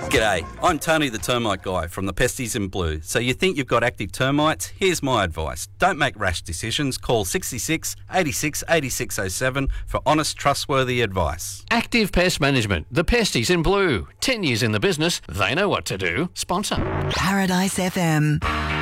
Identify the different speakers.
Speaker 1: G'day, I'm Tony the Termite Guy from the Pesties in Blue. So you think you've got active termites? Here's my advice. Don't make rash decisions. Call 66 86 8607 for honest, trustworthy advice.
Speaker 2: Active Pest Management, the Pesties in Blue. 10 years in the business, they know what to do. Sponsor.
Speaker 3: Paradise FM.